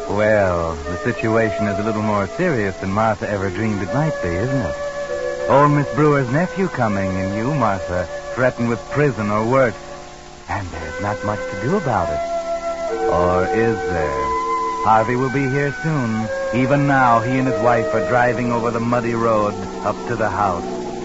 Well, the situation is a little more serious than Martha ever dreamed it might be, isn't it? Old Miss Brewer's nephew coming, and you, Martha, threatened with prison or worse. And there's not much to do about it. Or is there? Harvey will be here soon. Even now, he and his wife are driving over the muddy road up to the house.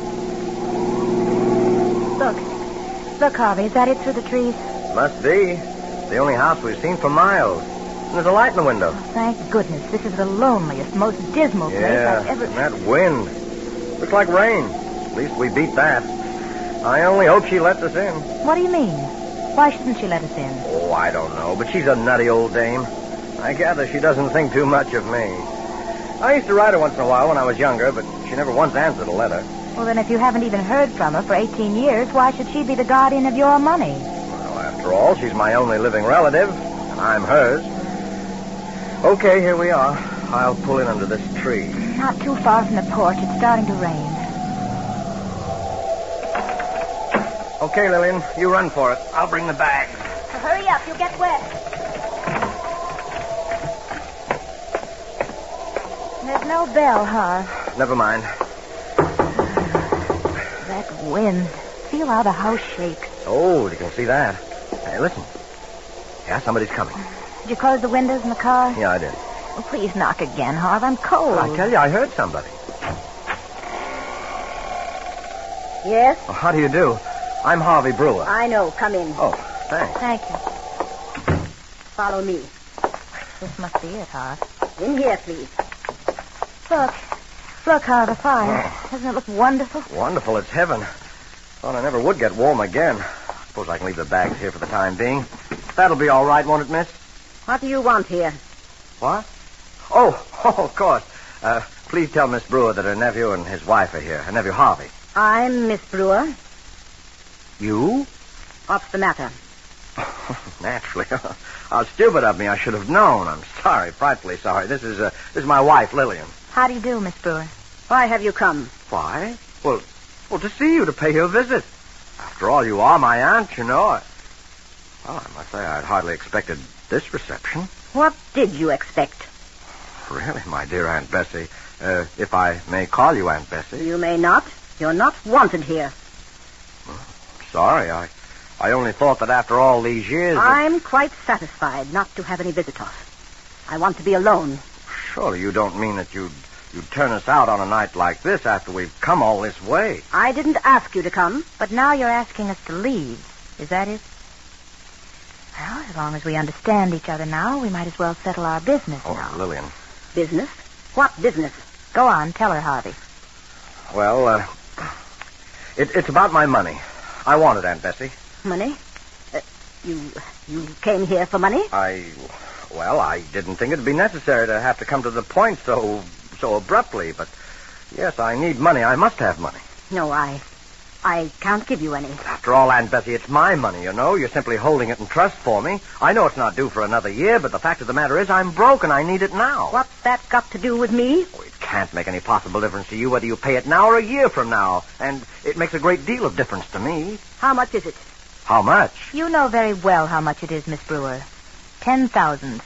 Look, Harvey, is that it through the trees? Must be. The only house we've seen for miles. And there's a light in the window. Oh, thank goodness. This is the loneliest, most dismal place I've ever... and that wind. Looks like rain. At least we beat that. I only hope she lets us in. What do you mean? Why shouldn't she let us in? Oh, I don't know, but she's a nutty old dame. I gather she doesn't think too much of me. I used to write her once in a while when I was younger, but she never once answered a letter. Well, then if you haven't even heard from her for 18 years, why should she be the guardian of your money? Well, after all, she's my only living relative, and I'm hers. Okay, here we are. I'll pull in under this tree. Not too far from the porch. It's starting to rain. Okay, Lillian, you run for it. I'll bring the bag. So hurry up. You'll get wet. There's no bell, huh? Never mind. That wind. Feel how the house shakes. Oh, you can see that. Hey, listen. Yeah, somebody's coming. Did you close the windows in the car? Yeah, I did. Oh, please knock again, Harv. I'm cold. I tell you, I heard somebody. Yes? Oh, how do you do? I'm Harvey Brewer. I know. Come in. Oh, thanks. Thank you. Follow me. This must be it, Harv. In here, please. Look, Harv, a fire. Doesn't it look wonderful? Wonderful. It's heaven. Thought I never would get warm again. Suppose I can leave the bags here for the time being. That'll be all right, won't it, miss? What do you want here? What? Oh, of course. Please tell Miss Brewer that her nephew and his wife are here. Her nephew, Harvey. I'm Miss Brewer. You? What's the matter? Naturally. How stupid of me. I should have known. I'm sorry, frightfully sorry. This is my wife, Lillian. How do you do, Miss Brewer? Why have you come? Why? Well, to see you, to pay you a visit. After all, you are my aunt, you know. Well, I must say I'd hardly expected this reception. What did you expect? Really, my dear Aunt Bessie, if I may call you Aunt Bessie. You may not. You're not wanted here. Sorry, I only thought that after all these years... I'm quite satisfied not to have any visitors. I want to be alone. Surely you don't mean that you'd turn us out on a night like this after we've come all this way. I didn't ask you to come. But now you're asking us to leave. Is that it? Well, as long as we understand each other now, we might as well settle our business now. Oh, Lillian. Business? What business? Go on, tell her, Harvey. Well, it's about my money. I want it, Aunt Bessie. Money? You came here for money? I didn't think it'd be necessary to have to come to the point so abruptly, but yes, I need money. I must have money. No, I can't give you any. After all, Aunt Bessie, it's my money, you know. You're simply holding it in trust for me. I know it's not due for another year, but the fact of the matter is I'm broke and I need it now. What's that got to do with me? Oh, it can't make any possible difference to you whether you pay it now or a year from now, and it makes a great deal of difference to me. How much is it? How much? You know very well how much it is, Miss Brewer. 10,000.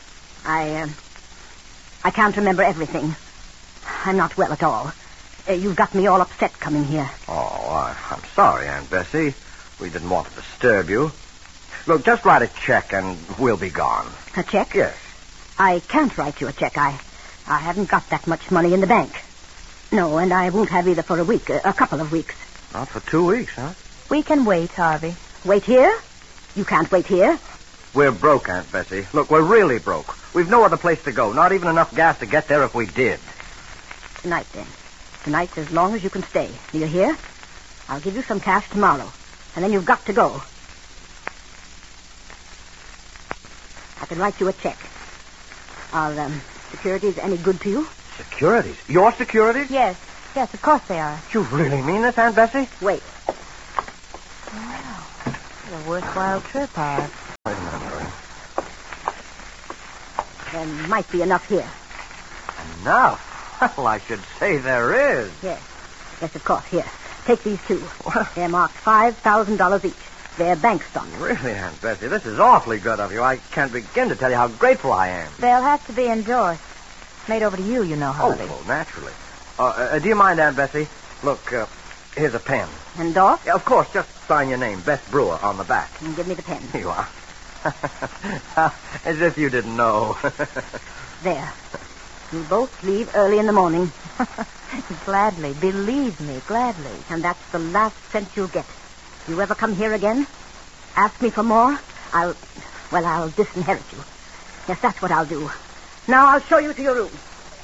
I can't remember everything. I'm not well at all. You've got me all upset coming here. Oh, I'm sorry, Aunt Bessie. We didn't want to disturb you. Look, just write a check and we'll be gone. A check? Yes. I can't write you a check. I haven't got that much money in the bank. No, and I won't have either for a week, a couple of weeks. Not for 2 weeks, huh? We can wait, Harvey. Wait here? You can't wait here. We're broke, Aunt Bessie. Look, we're really broke. We've no other place to go, not even enough gas to get there if we did. Tonight, then. Tonight, as long as you can stay. Do you hear? I'll give you some cash tomorrow. And then you've got to go. I can write you a check. Are securities any good to you? Securities? Your securities? Yes, of course they are. You really mean this, Aunt Bessie? Wait. Wow. It's a worthwhile trip, Harv. Wait a minute, Lorraine. There might be enough here. Enough? Well, I should say there is. Yes, of course. Here, take these two. They're marked $5,000 each. their bank stock. Really, Aunt Bessie, this is awfully good of you. I can't begin to tell you how grateful I am. They'll have to be endorsed. Made over to you, you know, Harvey. Oh, well, naturally. Do you mind, Aunt Bessie? Look, here's a pen. Endorsed? Yeah, of course, just sign your name, Bess Brewer, on the back. And give me the pen. Here you are. As if you didn't know. There. You both leave early in the morning. Gladly. Believe me, gladly. And that's the last cent you'll get. You ever come here again, ask me for more, I'll disinherit you. Yes, that's what I'll do. Now I'll show you to your room.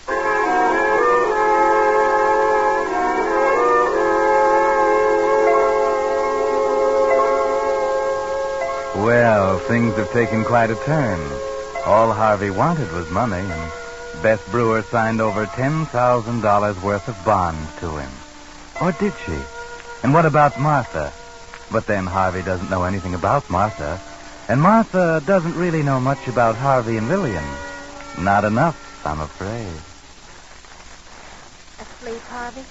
Well, things have taken quite a turn. All Harvey wanted was money, and Bess Brewer signed over $10,000 worth of bonds to him. Or did she? And what about Martha? But then Harvey doesn't know anything about Martha, and Martha doesn't really know much about Harvey and Lillian. Not enough, I'm afraid. Asleep, Harvey?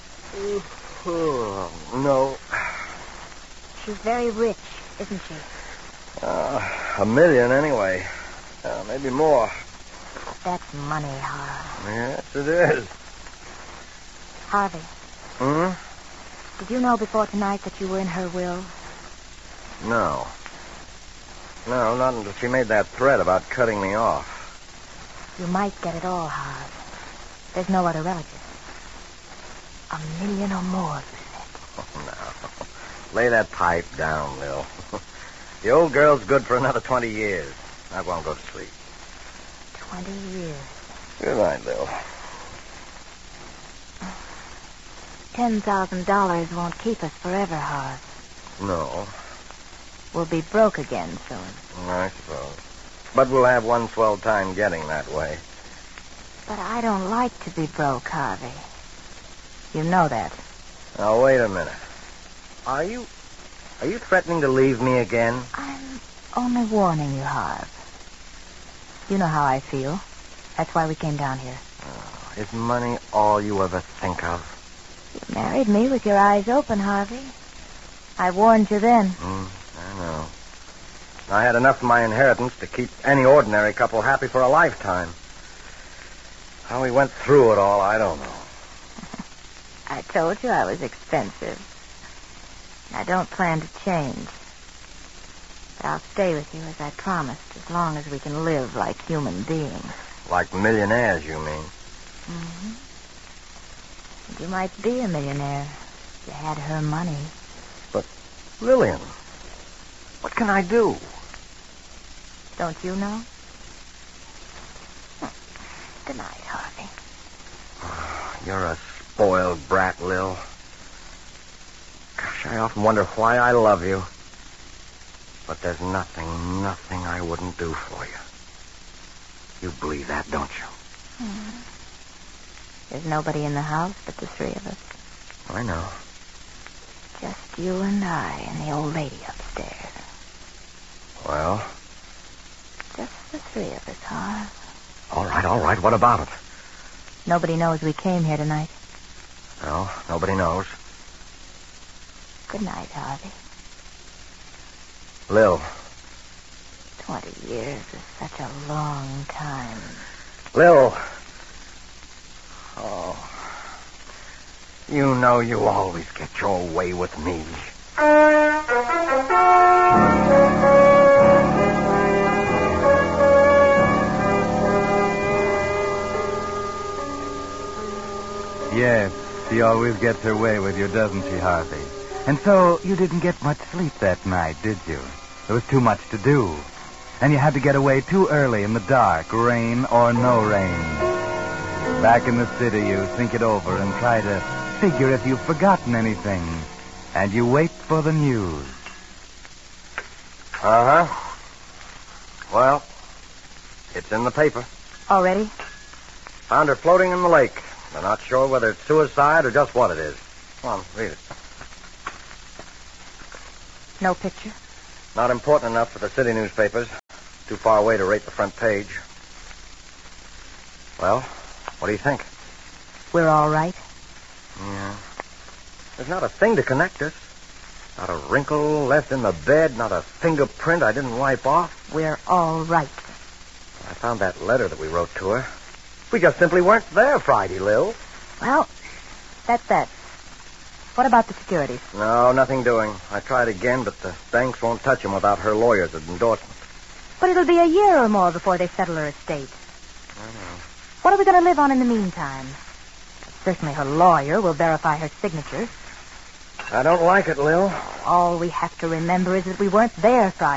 No. She's very rich, isn't she? $1 million anyway. Maybe more. That's money, Harvey. Yes, it is. Harvey, Hmm? did you know before tonight that you were in her will? No. No, not until she made that threat about cutting me off. You might get it all, Harvey. There's no other relative. $1 million or more, you said. Oh, no. Lay that pipe down, Lil. The old girl's good for another 20 years. I won't go to sleep. 20 years. Good night, Lil. $10,000 won't keep us forever, Harv. No, We'll be broke again soon. I suppose. But we'll have one swell time getting that way. But I don't like to be broke, Harvey. You know that. Now, wait a minute. Are you threatening to leave me again? I'm only warning you, Harv. You know how I feel. That's why we came down here. Is money all you ever think of? You married me with your eyes open, Harvey. I warned you then. I know. I had enough of my inheritance to keep any ordinary couple happy for a lifetime. How we went through it all, I don't know. I told you I was expensive. I don't plan to change. But I'll stay with you as I promised, as long as we can live like human beings. Like millionaires, you mean? Mm-hmm. And you might be a millionaire if you had her money. But, Lillian, what can I do? Don't you know? Good night, Harvey. You're a spoiled brat, Lil. Gosh, I often wonder why I love you. But there's nothing I wouldn't do for you. You believe that, don't you? There's nobody in the house but the three of us. I know. Just you and I and the old lady upstairs. Well? Just the three of us, Harv. All right. What about it? Nobody knows we came here tonight. No, nobody knows. Good night, Harvey. Lil. 20 years is such a long time. Lil. Oh. You know you always get your way with me. Yes, she always gets her way with you, doesn't she, Harvey? And so you didn't get much sleep that night, did you? There was too much to do. And you had to get away too early in the dark, rain or no rain. Back in the city, you think it over and try to figure if you've forgotten anything. And you wait for the news. Uh-huh. Well, it's in the paper. Already? Found her floating in the lake. They're not sure whether it's suicide or just what it is. Come on, read it. No picture? Not important enough for the city newspapers. Too far away to rate the front page. Well, what do you think? We're all right. Yeah. There's not a thing to connect us. Not a wrinkle left in the bed, not a fingerprint I didn't wipe off. We're all right. I found that letter that we wrote to her. We just simply weren't there Friday, Lil. Well, that's that. What about the securities? No, nothing doing. I tried again, but the banks won't touch them without her lawyer's endorsement. But it'll be a year or more before they settle her estate. I know. What are we going to live on in the meantime? Certainly her lawyer will verify her signature. I don't like it, Lil. All we have to remember is that we weren't there Friday.